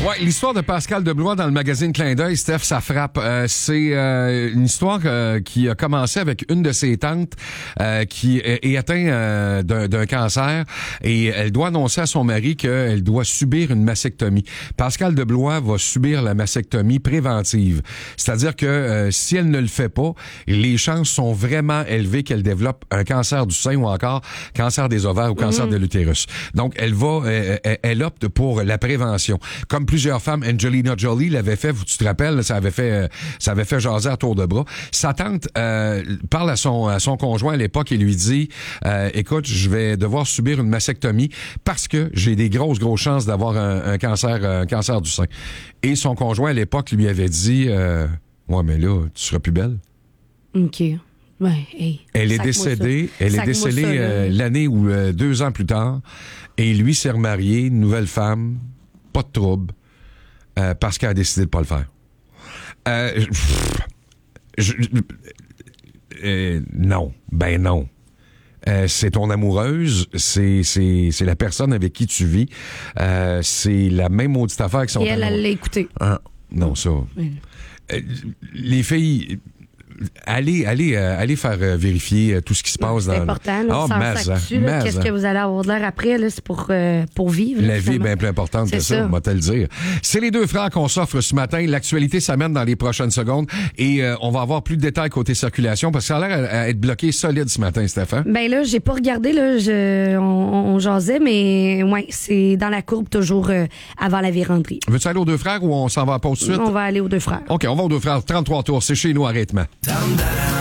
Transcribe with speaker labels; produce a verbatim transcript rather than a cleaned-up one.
Speaker 1: Ouais, l'histoire de Pascal Deblois dans le magazine Clin d'œil, Steph, ça frappe. Euh, c'est euh, une histoire euh, qui a commencé avec une de ses tantes euh, qui est, est atteinte euh, d'un, d'un cancer et elle doit annoncer à son mari qu'elle doit subir une mastectomie. Pascal Deblois va subir la mastectomie préventive. C'est-à-dire que euh, si elle ne le fait pas, les chances sont vraiment élevées qu'elle développe un cancer du sein ou encore cancer des ovaires ou cancer mm-hmm. de l'utérus. Donc, elle va, euh, elle opte pour la prévention. Comme plusieurs femmes, Angelina Jolie l'avait fait, tu te rappelles, ça avait fait, ça avait fait jaser à tour de bras. Sa tante euh, parle à son, à son conjoint à l'époque et lui dit, euh, écoute, je vais devoir subir une mastectomie parce que j'ai des grosses, grosses chances d'avoir un, un cancer, un cancer du sein. Et son conjoint à l'époque lui avait dit, euh, ouais, mais là, tu seras plus belle.
Speaker 2: OK. Ouais, hey,
Speaker 1: elle est décédée, elle est décédée ça, euh, l'année ou euh, deux ans plus tard, et lui s'est remarié, une nouvelle femme, pas de trouble, euh, parce qu'elle a décidé de pas le faire. Euh, pff, je, euh, non, ben non. Euh, c'est ton amoureuse, c'est, c'est, c'est la personne avec qui tu vis, euh, c'est la même maudite affaire que son.
Speaker 2: Et elle, elle l'a écouté.
Speaker 1: Ah, non, ça. Oui. Euh, les filles. Allez, allez, euh, allez faire euh, vérifier euh, tout ce qui se passe
Speaker 2: c'est
Speaker 1: dans.
Speaker 2: C'est important. Là,
Speaker 1: oh,
Speaker 2: sans dessus, là, qu'est-ce que vous allez avoir de l'air après là, c'est pour euh, pour vivre.
Speaker 1: La
Speaker 2: là,
Speaker 1: vie est bien plus importante c'est que ça, ça, on va te le dire. C'est les deux frères qu'on s'offre ce matin. L'actualité s'amène dans les prochaines secondes et euh, on va avoir plus de détails côté circulation parce que ça a l'air à être bloqué solide ce matin, Stéphane.
Speaker 2: Ben là, j'ai pas regardé là, je, on, on jasait, mais ouais, c'est dans la courbe toujours euh, avant la véranderie.
Speaker 1: Veux-tu aller aux deux frères ou on s'en va à pause tout de suite?
Speaker 2: On va aller aux deux frères.
Speaker 1: OK, on va aux deux frères. trente-trois tours, c'est chez nous, arrêtement.